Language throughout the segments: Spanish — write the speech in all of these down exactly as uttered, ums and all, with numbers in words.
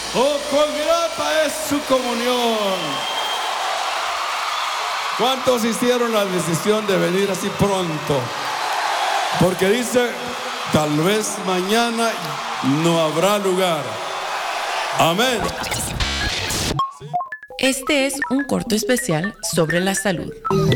Oh, cuán grata es su comunión. ¿Cuántos hicieron la decisión de venir así pronto? Porque dice, tal vez mañana no habrá lugar. Amén. Este es un corto especial sobre la salud.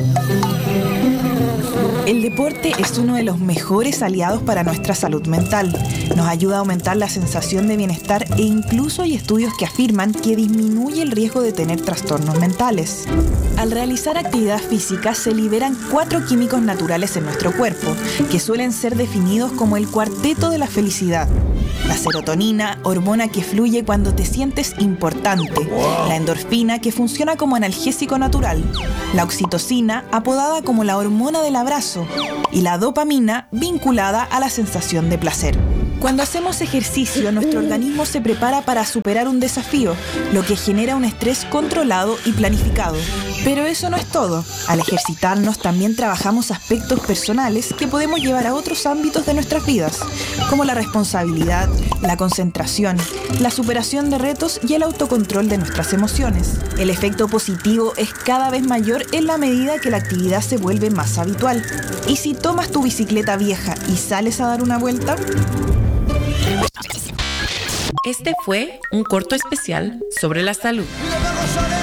El deporte es uno de los mejores aliados para nuestra salud mental. Nos ayuda a aumentar la sensación de bienestar e incluso hay estudios que afirman que disminuye el riesgo de tener trastornos mentales. Al realizar actividad física se liberan cuatro químicos naturales en nuestro cuerpo, que suelen ser definidos como el cuarteto de la felicidad. La serotonina, hormona que fluye cuando te sientes importante. La endorfina, que funciona como analgésico natural. La oxitocina, apodada como la hormona del abrazo. Y la dopamina, vinculada a la sensación de placer. Cuando hacemos ejercicio, nuestro organismo se prepara para superar un desafío, lo que genera un estrés controlado y planificado. Pero eso no es todo. Al ejercitarnos también trabajamos aspectos personales que podemos llevar a otros ámbitos de nuestras vidas, como la responsabilidad, la concentración, la superación de retos y el autocontrol de nuestras emociones. El efecto positivo es cada vez mayor en la medida que la actividad se vuelve más habitual. ¿Y si tomas tu bicicleta vieja y sales a dar una vuelta? Este fue un corto especial sobre la salud.